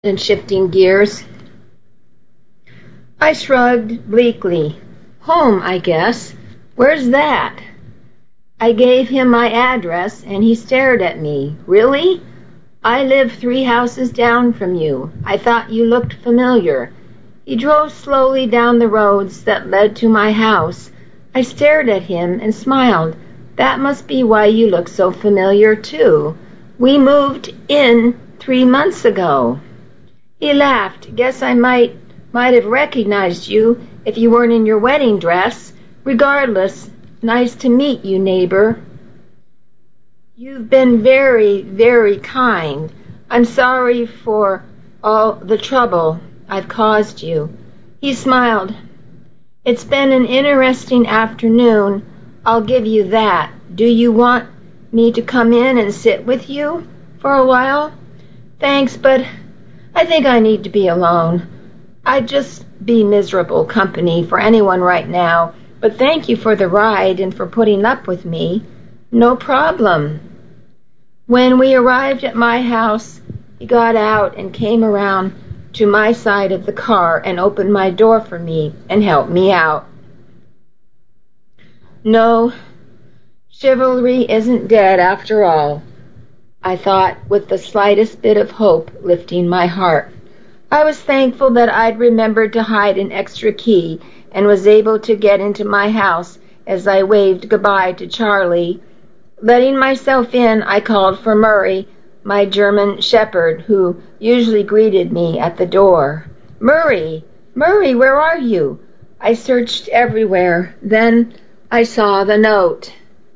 and shifting gears. I shrugged bleakly. Home, I guess. Where's that? I gave him my address, and he stared at me. Really? I live 3 houses down from you. I thought you looked familiar. He drove slowly down the roads that led to my house. I stared at him and smiled. That must be why you look so familiar, too. We moved in 3 months ago. He laughed. Guess I might have recognized you if you weren't in your wedding dress. Regardless, nice to meet you, neighbor. You've been very, very kind. I'm sorry for all the trouble I've caused you. He smiled. It's been an interesting afternoon, I'll give you that. Do you want me to come in and sit with you for a while? Thanks, but I think I need to be alone. I'd just be miserable company for anyone right now, but thank you for the ride and for putting up with me. No problem. When we arrived at my house, he got out and came around to my side of the car and opened my door for me and helped me out. No, chivalry isn't dead after all, I thought, with the slightest bit of hope lifting my heart. I was thankful that I'd remembered to hide an extra key and was able to get into my house as I waved goodbye to Charlie. Letting myself in, I called for Murray, my German shepherd, who usually greeted me at the door. Murray, where are you? I searched everywhere. Then I saw the note.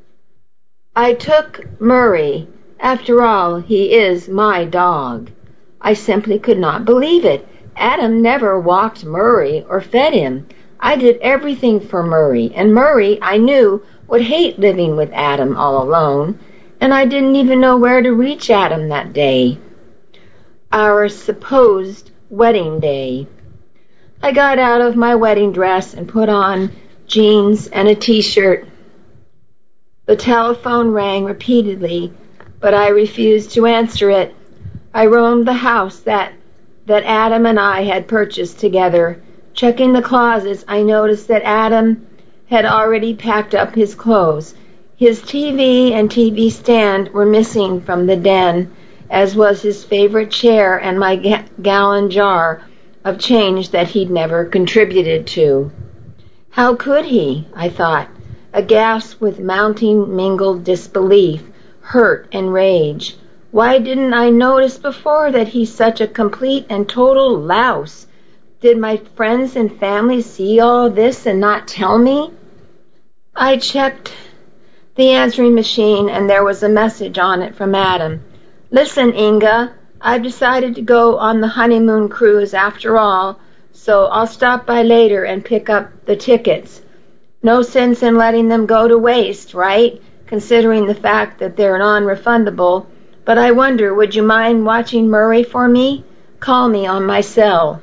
I took Murray. After all, he is my dog. I simply could not believe it. Adam never walked Murray or fed him. I did everything for Murray, and Murray, I knew, would hate living with Adam all alone, and I didn't even know where to reach Adam that day. Our supposed wedding day. I got out of my wedding dress and put on jeans and a t-shirt. The telephone rang repeatedly, but I refused to answer it. I roamed the house that Adam and I had purchased together. Checking the closets, I noticed that Adam had already packed up his clothes. His TV and TV stand were missing from the den, as was his favorite chair and my gallon jar of change that he'd never contributed to. How could he? I thought, aghast with mounting mingled disbelief, hurt and rage. Why didn't I notice before that he's such a complete and total louse? Did my friends and family see all this and not tell me? I checked the answering machine, and there was a message on it from Adam. Listen, Inga, I've decided to go on the honeymoon cruise after all, so I'll stop by later and pick up the tickets. No sense in letting them go to waste, right? Considering the fact that they're non-refundable. But I wonder, would you mind watching Murray for me? Call me on my cell.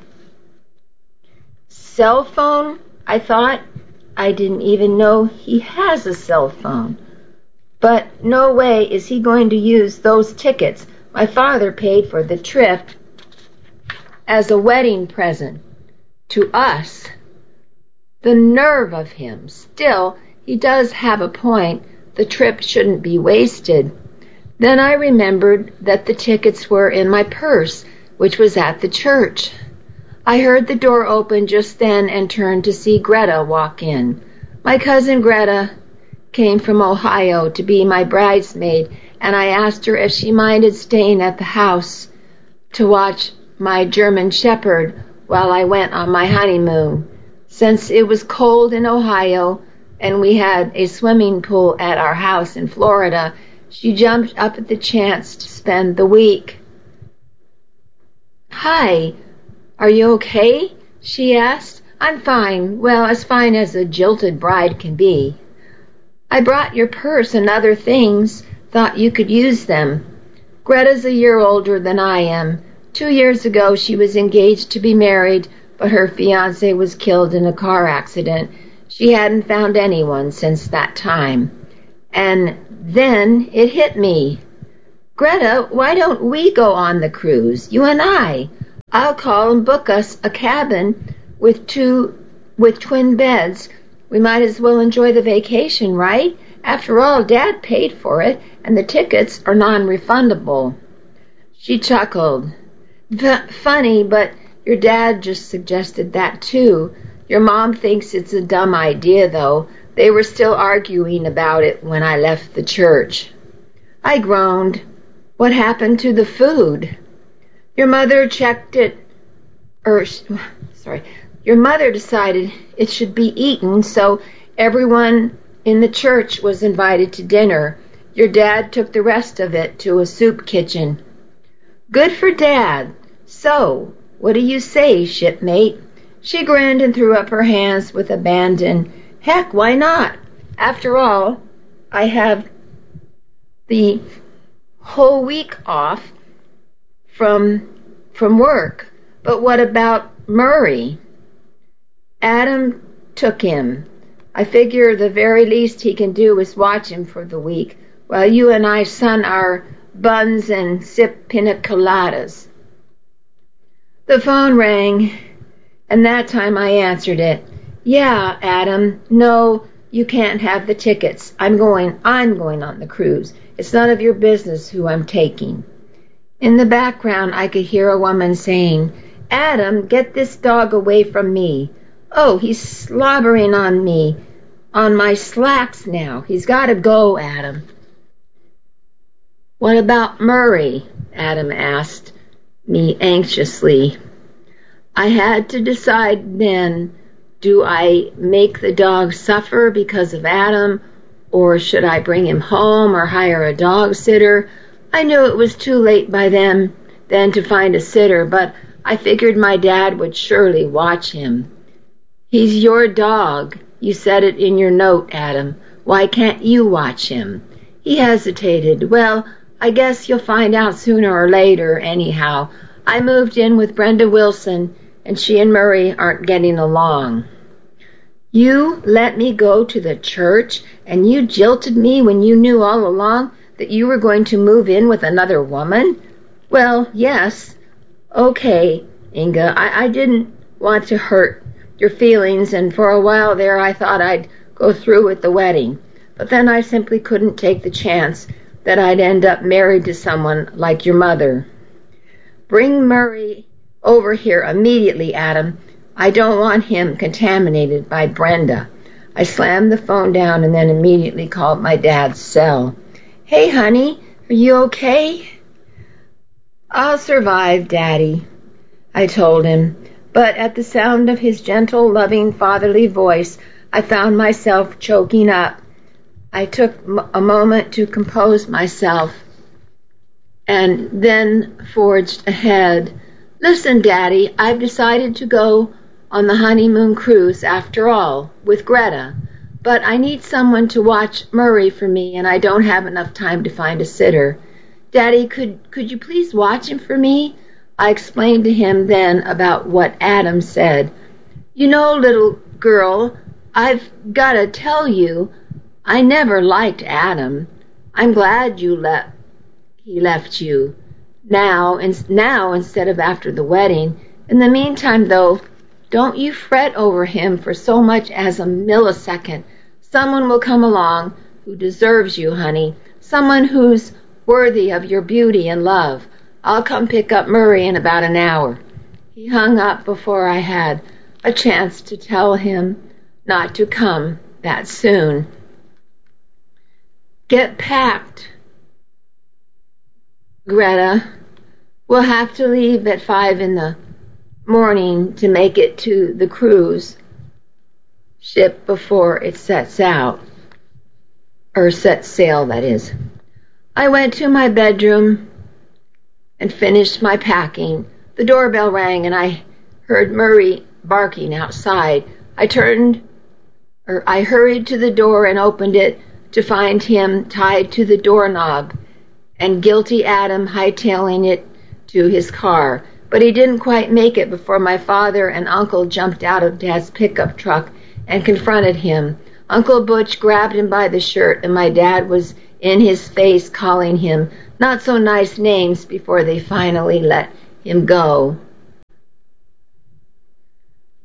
Cell phone? I thought. I didn't even know he has a cell phone. But no way is he going to use those tickets. My father paid for the trip as a wedding present to us. The nerve of him. Still, he does have a point. The trip shouldn't be wasted. Then I remembered that the tickets were in my purse, which was at the church. I heard the door open just then and turned to see Greta walk in. My cousin Greta came from Ohio to be my bridesmaid, and I asked her if she minded staying at the house to watch my German shepherd while I went on my honeymoon. Since it was cold in Ohio and we had a swimming pool at our house in Florida, she jumped up at the chance to spend the week. Hi, are you okay? She asked. I'm fine. Well, as fine as a jilted bride can be. I brought your purse and other things. Thought you could use them. Greta's a year older than I am. 2 years ago she was engaged to be married, but her fiancé was killed in a car accident. She hadn't found anyone since that time. And then it hit me. Greta, why don't we go on the cruise, you and I? I'll call and book us a cabin with twin beds. We might as well enjoy the vacation, right? After all, Dad paid for it, and the tickets are non-refundable." She chuckled. "Funny, but your dad just suggested that too. Your mom thinks it's a dumb idea, though. They were still arguing about it when I left the church." I groaned. "What happened to the food?" Your mother decided it should be eaten, so everyone in the church was invited to dinner. Your dad took the rest of it to a soup kitchen." "Good for Dad. So, what do you say, shipmate?" She grinned and threw up her hands with abandon. "Heck, why not? After all, I have the whole week off from work. But what about Murray?" "Adam took him. I figure the very least he can do is watch him for the week, while you and I sun our buns and sip pina coladas." The phone rang, and that time I answered it. "Yeah, Adam. No, you can't have the tickets. I'm going on the cruise. It's none of your business who I'm taking." In the background, I could hear a woman saying, "Adam, get this dog away from me. Oh, he's slobbering on me, on my slacks now. He's got to go, Adam." "What about Murray?" Adam asked me anxiously. I had to decide then, do I make the dog suffer because of Adam, or should I bring him home or hire a dog sitter? I knew it was too late by then to find a sitter, but I figured my dad would surely watch him. "He's your dog. You said it in your note, Adam. Why can't you watch him?" He hesitated. "Well, I guess you'll find out sooner or later, anyhow. I moved in with Brenda Wilson, and she and Murray aren't getting along." "You let me go to the church, and you jilted me when you knew all along that you were going to move in with another woman?" "Well, yes." "Okay, Inga, I didn't want to hurt your feelings, and for a while there I thought I'd go through with the wedding. But then I simply couldn't take the chance that I'd end up married to someone like your mother." "Bring Murray over here immediately, Adam. I don't want him contaminated by Brenda." I slammed the phone down and then immediately called my dad's cell. "Hey, honey, are you okay?" "I'll survive, Daddy," I told him. But at the sound of his gentle, loving, fatherly voice, I found myself choking up. I took a moment to compose myself and then forged ahead. "Listen, Daddy, I've decided to go on the honeymoon cruise after all, with Greta. But I need someone to watch Murray for me, and I don't have enough time to find a sitter. Daddy, could you please watch him for me?" I explained to him then about what Adam said. "You know, little girl, I've got to tell you, I never liked Adam. I'm glad he left you now instead of after the wedding. In the meantime, though, don't you fret over him for so much as a millisecond. Someone will come along who deserves you, honey. Someone who's worthy of your beauty and love. I'll come pick up Murray in about an hour." He hung up before I had a chance to tell him not to come that soon. "Get packed, Greta. We'll have to leave at 5 in the morning to make it to the cruise ship before it sets sail, that is." I went to my bedroom and finished my packing. The doorbell rang and I heard Murray barking outside. I hurried to the door and opened it to find him tied to the doorknob and guilty Adam hightailing it to his car. But he didn't quite make it before my father and Uncle jumped out of Dad's pickup truck and confronted him. Uncle Butch grabbed him by the shirt, and my dad was in his face calling him not so nice names before they finally let him go.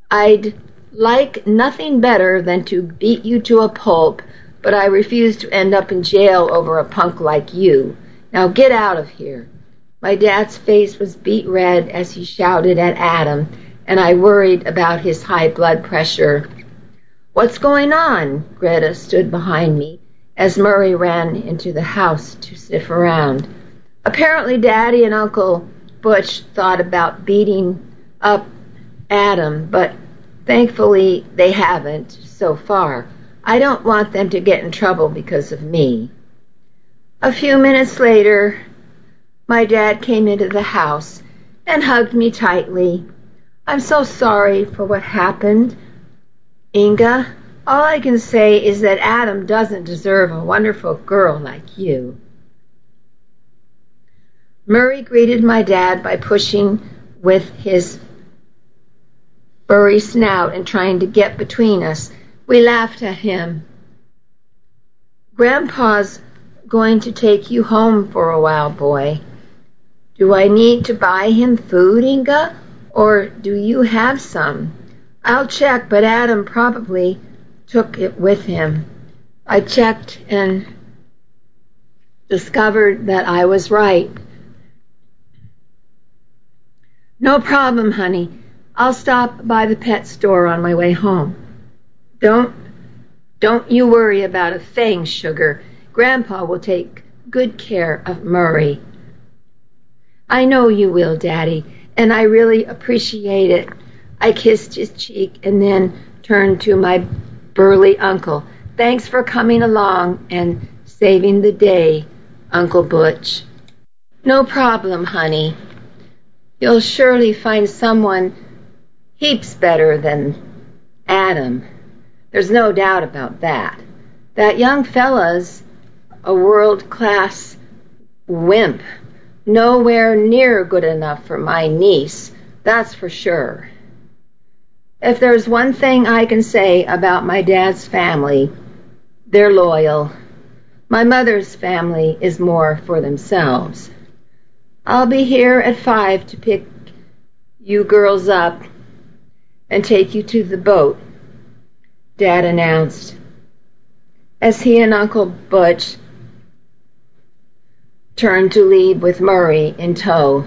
I'd like nothing better than to beat you to a pulp, but I refuse to end up in jail over a punk like you. Now get out of here." My dad's face was beet red as he shouted at Adam, and I worried about his high blood pressure. "What's going on?" Greta stood behind me as Murray ran into the house to sniff around. Apparently Daddy and Uncle Butch thought about beating up Adam, but thankfully they haven't so far. I don't want them to get in trouble because of me. A few minutes later, my dad came into the house and hugged me tightly. "I'm so sorry for what happened, Inga. All I can say is that Adam doesn't deserve a wonderful girl like you." Murray greeted my dad by pushing with his furry snout and trying to get between us. We laughed at him. "Grandpa's going to take you home for a while, boy. Do I need to buy him food, Inga, or do you have some? I'll check, but Adam probably took it with him." I checked and discovered that I was right. "No problem, honey. I'll stop by the pet store on my way home." Don't you worry about a thing, sugar. Grandpa will take good care of Murray." "I know you will, Daddy, and I really appreciate it." I kissed his cheek and then turned to my burly uncle. "Thanks for coming along and saving the day, Uncle Butch." "No problem, honey. You'll surely find someone heaps better than Adam. There's no doubt about that. That young fella's a world-class wimp. Nowhere near good enough for my niece, that's for sure." If there's one thing I can say about my dad's family, they're loyal. My mother's family is more for themselves. "I'll be here at 5 to pick you girls up and take you to the boat," Dad announced, as he and Uncle Butch turned to leave with Murray in tow.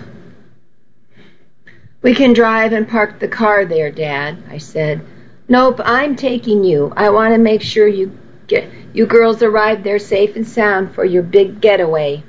"We can drive and park the car there, Dad," I said. "Nope, I'm taking you. I want to make sure you girls arrive there safe and sound for your big getaway."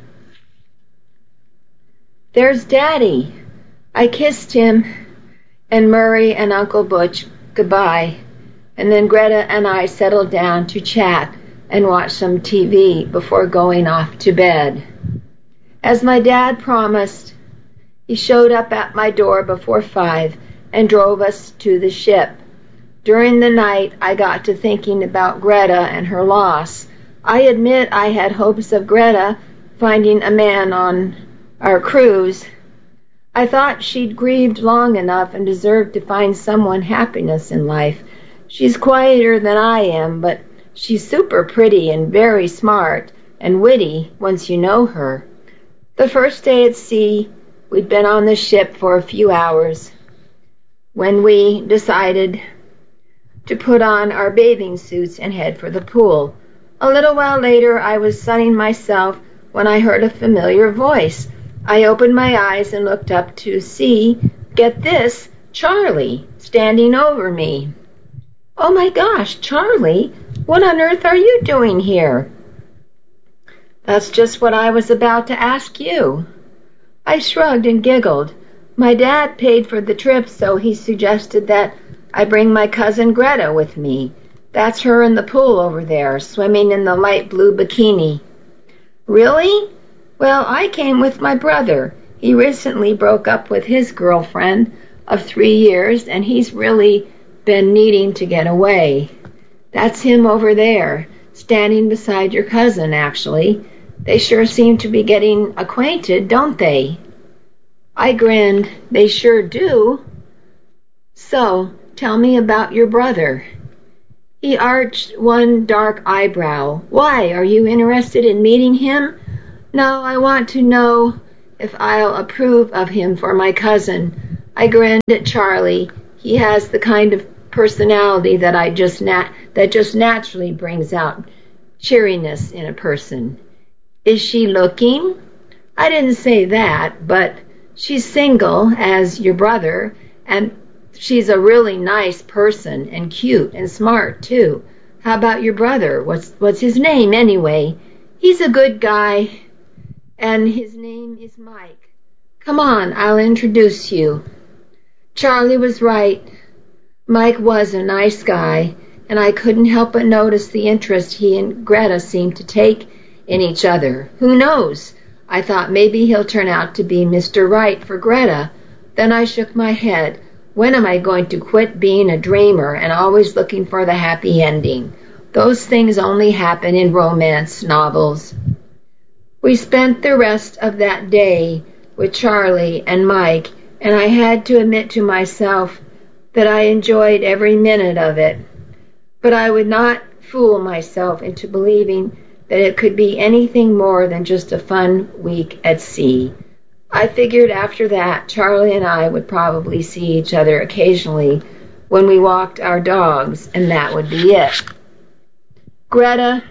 "There's Daddy." I kissed him and Murray and Uncle Butch goodbye, and then Greta and I settled down to chat and watch some TV before going off to bed. As my dad promised, he showed up at my door before 5 and drove us to the ship. During the night, I got to thinking about Greta and her loss. I admit I had hopes of Greta finding a man on our cruise. I thought she'd grieved long enough and deserved to find someone happiness in life. She's quieter than I am, but she's super pretty and very smart and witty once you know her. The first day at sea, we'd been on the ship for a few hours when we decided to put on our bathing suits and head for the pool. A little while later, I was sunning myself when I heard a familiar voice. I opened my eyes and looked up to see, get this, Charlie, standing over me. "Oh my gosh, Charlie, what on earth are you doing here?" "That's just what I was about to ask you." I shrugged and giggled. My dad paid for the trip, so he suggested that I bring my cousin Greta with me. That's her in the pool over there, swimming in the light blue bikini. "Really? Well, I came with my brother. He recently broke up with his girlfriend of 3 years, and he's really been needing to get away." "That's him over there, standing beside your cousin, actually. They sure seem to be getting acquainted, don't they?" I grinned. "They sure do. So, tell me about your brother." He arched one dark eyebrow. "Why, are you interested in meeting him?" "No, I want to know if I'll approve of him for my cousin." I grinned at Charlie. He has the kind of personality that that just naturally brings out cheeriness in a person. Is she looking? I didn't say that, but she's single as your brother, and she's a really nice person and cute and smart too. How about your brother? What's his name anyway? He's a good guy, and his name is Mike. Come on, I'll introduce you. Charlie was right. Mike was a nice guy, and I couldn't help but notice the interest he and Greta seemed to take in each other. Who knows? I thought maybe he'll turn out to be Mr. Right for Greta. Then I shook my head. When am I going to quit being a dreamer and always looking for the happy ending? Those things only happen in romance novels. We spent the rest of that day with Charlie and Mike, and I had to admit to myself that I enjoyed every minute of it. But I would not fool myself into believing that it could be anything more than just a fun week at sea. I figured after that, Charlie and I would probably see each other occasionally when we walked our dogs, and that would be it. Greta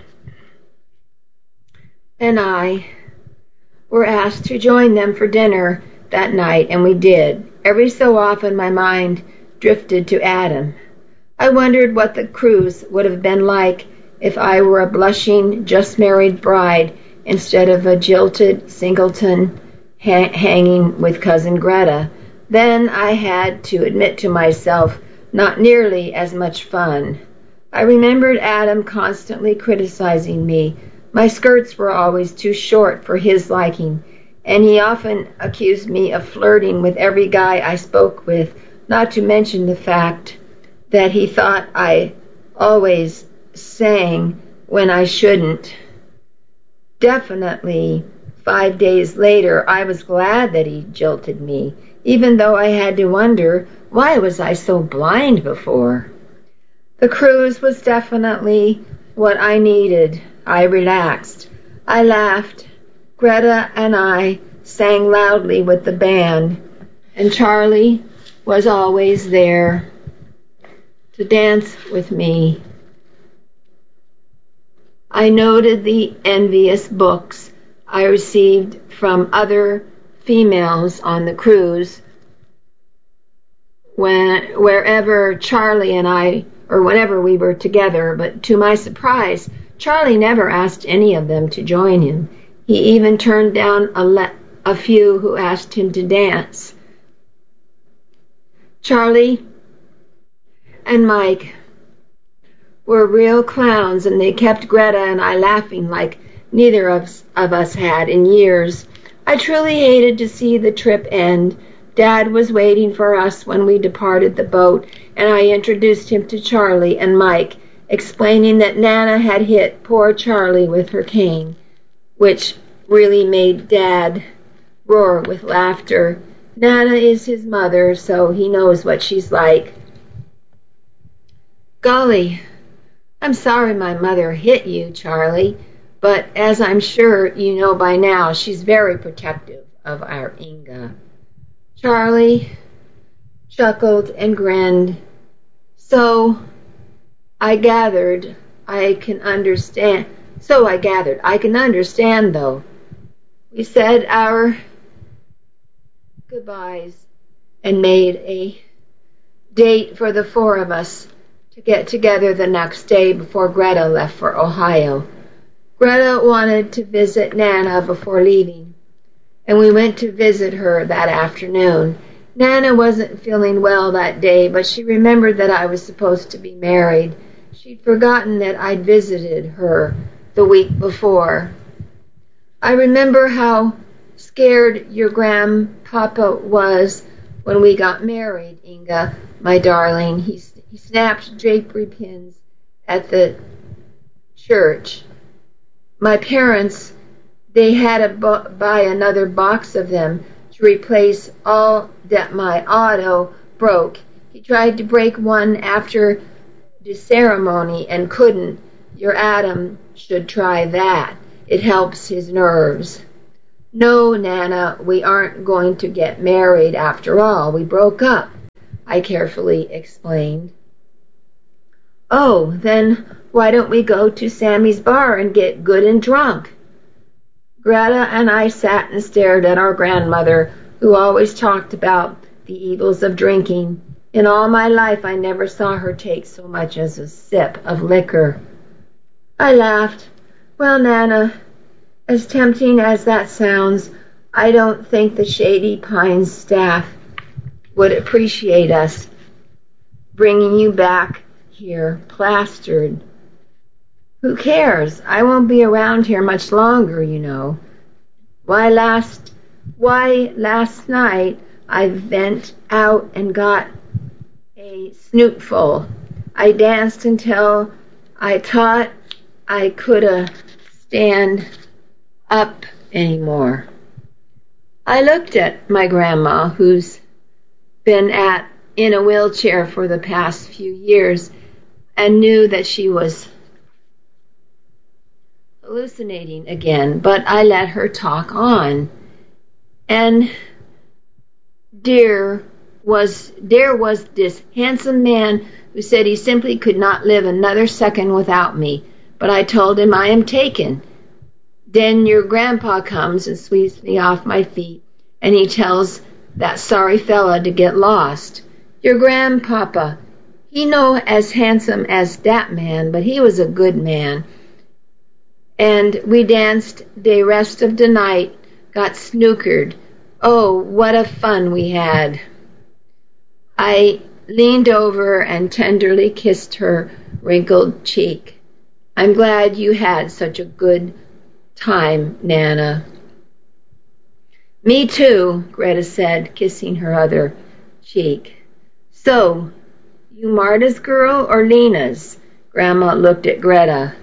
and I were asked to join them for dinner that night, and we did. Every so often my mind drifted to Adam. I wondered what the cruise would have been like if I were a blushing, just-married bride instead of a jilted singleton hanging with Cousin Greta. Then I had to admit to myself, not nearly as much fun. I remembered Adam constantly criticizing me. My skirts were always too short for his liking, and he often accused me of flirting with every guy I spoke with, not to mention the fact that he thought I always sang when I shouldn't. Definitely, 5 days later, I was glad that he jilted me, even though I had to wonder, why was I so blind before? The cruise was definitely what I needed. I relaxed. I laughed. Greta and I sang loudly with the band, and Charlie was always there to dance with me. I noted the envious looks I received from other females on the cruise wherever Charlie and I, or whenever we were together, but to my surprise, Charlie never asked any of them to join him. He even turned down a few who asked him to dance. Charlie and Mike were real clowns, and they kept Greta and I laughing like neither of us had in years. I truly hated to see the trip end. Dad was waiting for us when we departed the boat, and I introduced him to Charlie and Mike, explaining that Nana had hit poor Charlie with her cane, which really made Dad roar with laughter. Nana is his mother, so he knows what she's like. Golly, I'm sorry my mother hit you, Charlie, but as I'm sure you know by now, she's very protective of our Inga. Charlie chuckled and grinned. So I gathered I can understand, though. We said our goodbyes and made a date for the four of us to get together the next day before Greta left for Ohio. Greta wanted to visit Nana before leaving, and we went to visit her that afternoon. Nana wasn't feeling well that day, but she remembered that I was supposed to be married. She'd forgotten that I'd visited her the week before. I remember how scared your grandpapa was when we got married, Inga, my darling. He snapped drapery pins at the church. My parents, they had to buy another box of them to replace all that my auto broke. He tried to break one after the ceremony and couldn't. Your Adam should try that. It helps his nerves. No, Nana, we aren't going to get married after all. We broke up. I carefully explained. Oh, then why don't we go to Sammy's bar and get good and drunk? Greta and I sat and stared at our grandmother, who always talked about the evils of drinking. In all my life, I never saw her take so much as a sip of liquor. I laughed. Well, Nana, as tempting as that sounds, I don't think the Shady Pines staff would appreciate us bringing you back here plastered. Who cares? I won't be around here much longer, you know. Why, last night I went out and got a snootful. I danced until I thought I coulda stand up anymore. I looked at my grandma, who's been in a wheelchair for the past few years, and knew that she was hallucinating again, but I let her talk on. And there was this handsome man who said he simply could not live another second without me, but I told him I am taken. Then your grandpa comes and sweeps me off my feet, and he tells that sorry fella to get lost. Your grandpapa, he no as handsome as that man, but he was a good man. And we danced the rest of the night, got snookered. Oh, what a fun we had. I leaned over and tenderly kissed her wrinkled cheek. I'm glad you had such a good time, Nana. Me too, Greta said, kissing her other cheek. So, you Marta's girl or Lena's? Grandma looked at Greta,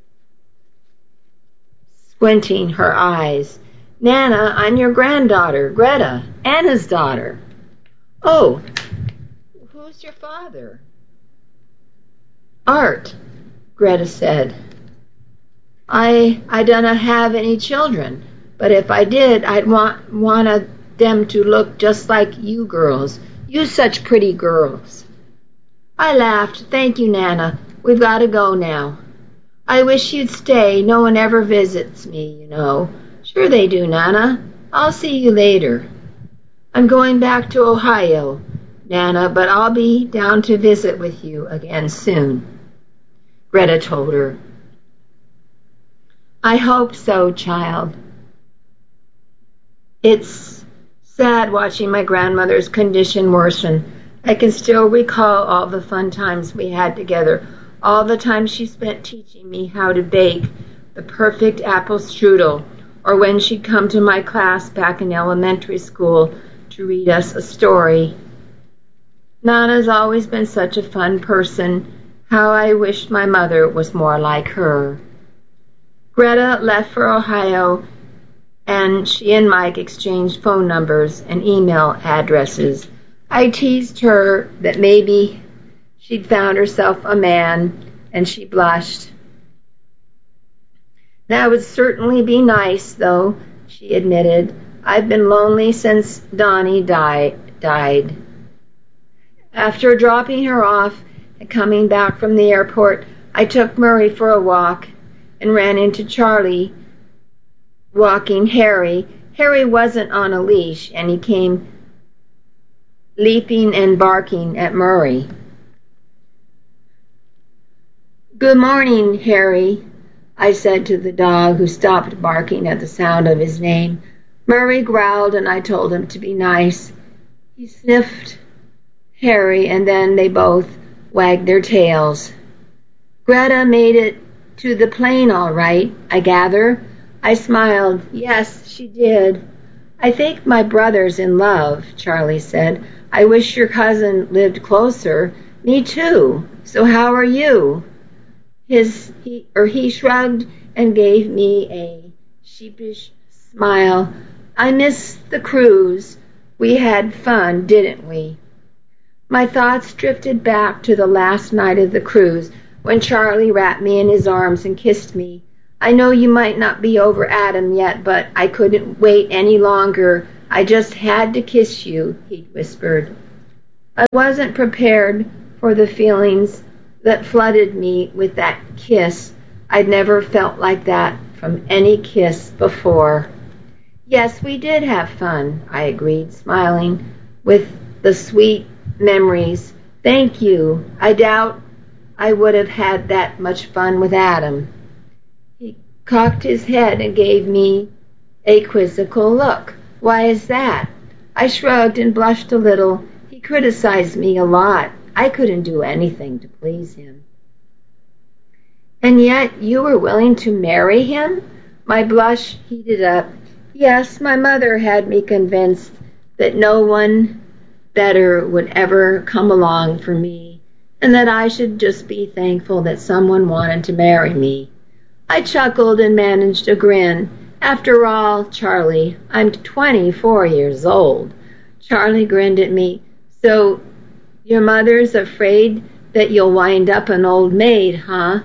squinting her eyes. Nana, I'm your granddaughter, Greta, Anna's daughter. Oh, who's your father? Art, Greta said. I do not have any children, but if I did, I'd want them to look just like you girls. You such pretty girls. I laughed. Thank you, Nana. We've got to go now. I wish you'd stay. No one ever visits me, you know. Sure they do, Nana. I'll see you later. I'm going back to Ohio, Nana, but I'll be down to visit with you again soon, Greta told her. I hope so, child. It's sad watching my grandmother's condition worsen. I can still recall all the fun times we had together, all the time she spent teaching me how to bake the perfect apple strudel, or when she'd come to my class back in elementary school to read us a story. Nana's always been such a fun person. How I wished my mother was more like her. Greta left for Ohio, and she and Mike exchanged phone numbers and email addresses. I teased her that maybe she'd found herself a man, and she blushed. That would certainly be nice, though, she admitted. I've been lonely since Donnie died. After dropping her off and coming back from the airport, I took Murray for a walk and ran into Charlie walking Harry. Harry wasn't on a leash, and he came leaping and barking at Murray. Good morning, Harry, I said to the dog, who stopped barking at the sound of his name. Murray growled, and I told him to be nice. He sniffed Harry, and then they both wagged their tails. Greta made it to the plane all right, I gather. I smiled. Yes, she did. I think my brother's in love, Charlie said. I wish your cousin lived closer. Me too. So how are you? He shrugged and gave me a sheepish smile. I miss the cruise. We had fun, didn't we? My thoughts drifted back to the last night of the cruise, when Charlie wrapped me in his arms and kissed me. I know you might not be over Adam yet, but I couldn't wait any longer. I just had to kiss you, he whispered. I wasn't prepared for the feelings that flooded me with that kiss. I'd never felt like that from any kiss before. Yes, we did have fun, I agreed, smiling with the sweet memories. Thank you. I doubt I would have had that much fun with Adam. He cocked his head and gave me a quizzical look. Why is that? I shrugged and blushed a little. He criticized me a lot. I couldn't do anything to please him. And yet you were willing to marry him? My blush heated up. Yes, my mother had me convinced that no one better would ever come along for me, and that I should just be thankful that someone wanted to marry me. I chuckled and managed a grin. After all, Charlie, I'm 24 years old. Charlie grinned at me. So your mother's afraid that you'll wind up an old maid, huh?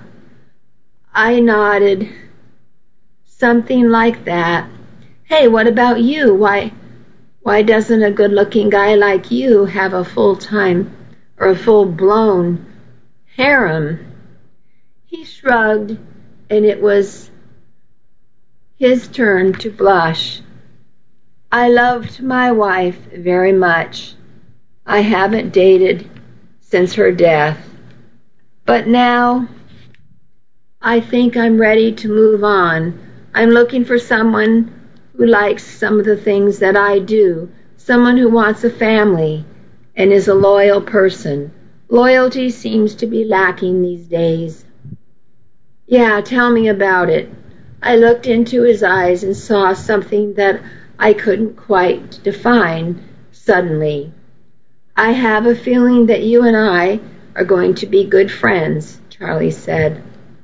I nodded. Something like that. Hey, what about you? Why doesn't a good-looking guy like you have a full-time or a full-blown harem? He shrugged, and it was his turn to blush. I loved my wife very much. I haven't dated since her death. But now I think I'm ready to move on. I'm looking for someone who likes some of the things that I do, someone who wants a family and is a loyal person. Loyalty seems to be lacking these days. Yeah, tell me about it. I looked into his eyes and saw something that I couldn't quite define suddenly. I have a feeling that you and I are going to be good friends, Charlie said.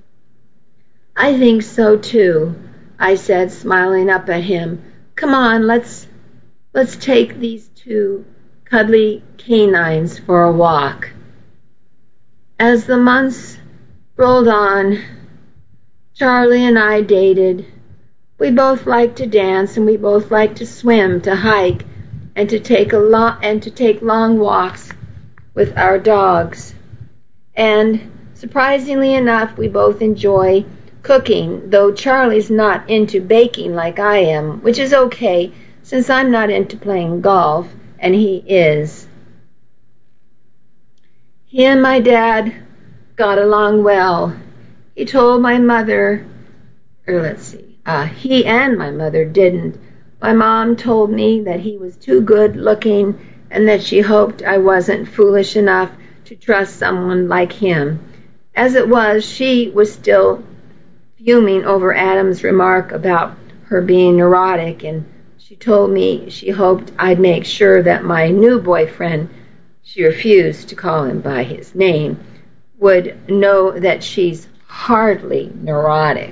I think so too, I said, smiling up at him. Come on, let's take these two cuddly canines for a walk. As the months rolled on, Charlie and I dated. We both liked to dance, and we both liked to swim, to hike, and to take long walks with our dogs. And surprisingly enough, we both enjoy cooking, though Charlie's not into baking like I am, which is okay since I'm not into playing golf, and he is. He and my dad got along well. He told my mother, he and my mother didn't. My mom told me that he was too good looking and that she hoped I wasn't foolish enough to trust someone like him. As it was, she was still fuming over Adam's remark about her being neurotic, and she told me she hoped I'd make sure that my new boyfriend, she refused to call him by his name, would know that she's hardly neurotic.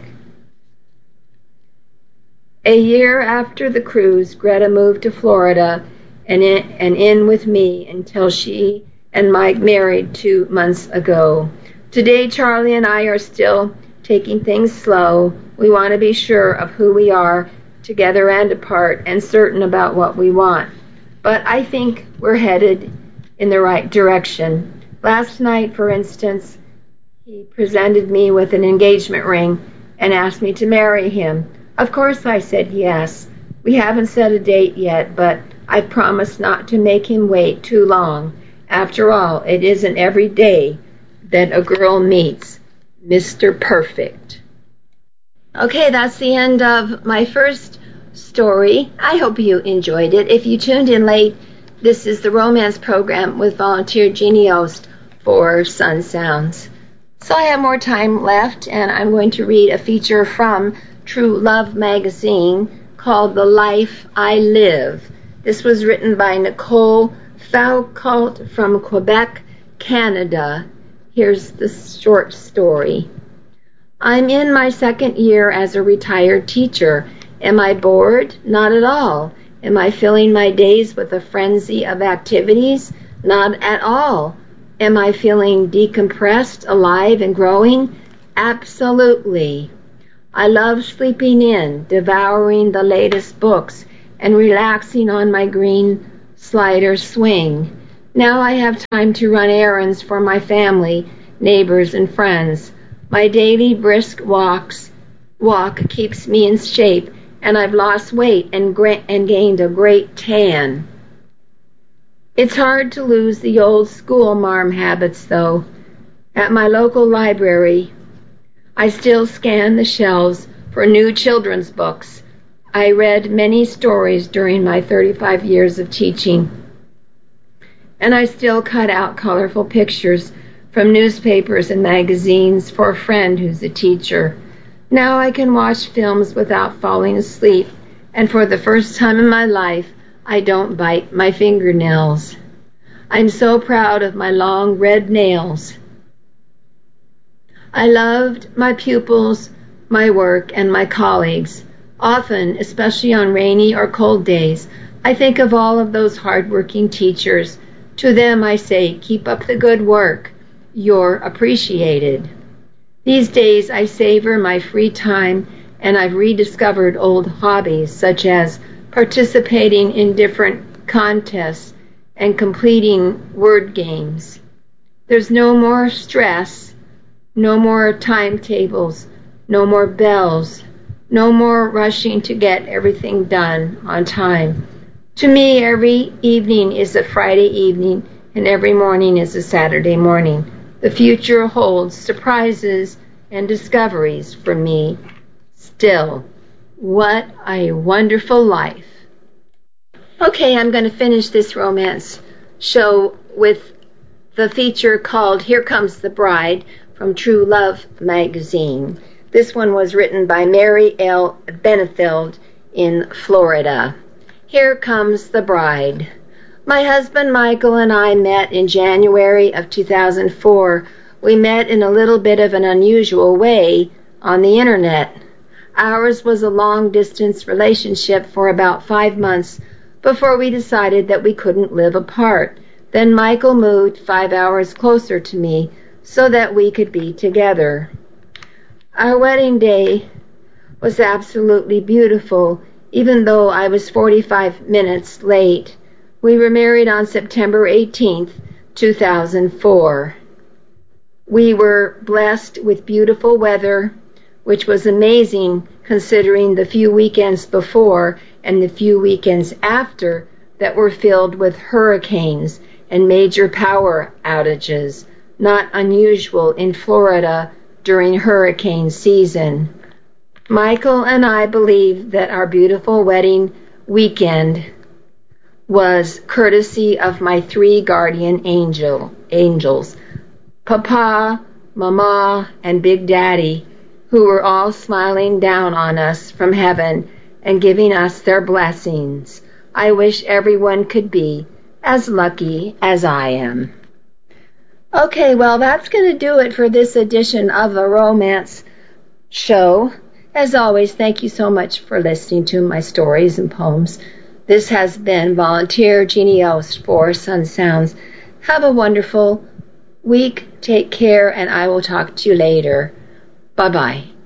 A year after the cruise, Greta moved to Florida and in with me until she and Mike married 2 months ago. Today, Charlie and I are still taking things slow. We want to be sure of who we are, together and apart, and certain about what we want. But I think we're headed in the right direction. Last night, for instance, he presented me with an engagement ring and asked me to marry him. Of course I said yes. We haven't set a date yet, but I promised not to make him wait too long. After all, it isn't every day that a girl meets Mr. Perfect. Okay, that's the end of my first story. I hope you enjoyed it. If you tuned in late, this is the romance program with volunteer Jeannie Ost for Sun Sounds. So I have more time left, and I'm going to read a feature from True Love magazine called The Life I Live. This was written by Nicole Foucault from Quebec, Canada. Here's the short story. I'm in my second year as a retired teacher. Am I bored? Not at all. Am I filling my days with a frenzy of activities? Not at all. Am I feeling decompressed, alive, and growing? Absolutely. I love sleeping in, devouring the latest books, and relaxing on my green slider swing. Now I have time to run errands for my family, neighbors, and friends. My daily brisk walk keeps me in shape, and I've lost weight and gained a great tan. It's hard to lose the old school marm habits, though. At my local library, I still scan the shelves for new children's books. I read many stories during my 35 years of teaching, and I still cut out colorful pictures from newspapers and magazines for a friend who's a teacher. Now I can watch films without falling asleep, and for the first time in my life, I don't bite my fingernails. I'm so proud of my long red nails. I loved my pupils, my work, and my colleagues. Often, especially on rainy or cold days, I think of all of those hard-working teachers. To them I say, keep up the good work. You're appreciated. These days I savor my free time, and I've rediscovered old hobbies such as participating in different contests and completing word games. There's no more stress, no more timetables, no more bells, no more rushing to get everything done on time. To me, every evening is a Friday evening, and every morning is a Saturday morning. The future holds surprises and discoveries for me still. What a wonderful life. Okay, I'm going to finish this romance show with the feature called Here Comes the Bride from True Love magazine. This one was written by Mary L. Benefield in Florida. Here Comes the Bride. My husband Michael and I met in January of 2004. We met in a little bit of an unusual way on the internet. Ours was a long-distance relationship for about 5 months before we decided that we couldn't live apart. Then Michael moved 5 hours closer to me so that we could be together. Our wedding day was absolutely beautiful, even though I was 45 minutes late. We were married on September 18th, 2004. We were blessed with beautiful weather, which was amazing considering the few weekends before and the few weekends after that were filled with hurricanes and major power outages, not unusual in Florida during hurricane season. Michael and I believe that our beautiful wedding weekend was courtesy of my 3 guardian angels, Papa, Mama, and Big Daddy, who were all smiling down on us from heaven and giving us their blessings. I wish everyone could be as lucky as I am. Okay, well, that's going to do it for this edition of the Romance Show. As always, thank you so much for listening to my stories and poems. This has been Volunteer Jeannie Ost for Sun Sounds. Have a wonderful week. Take care, and I will talk to you later. Bye-bye.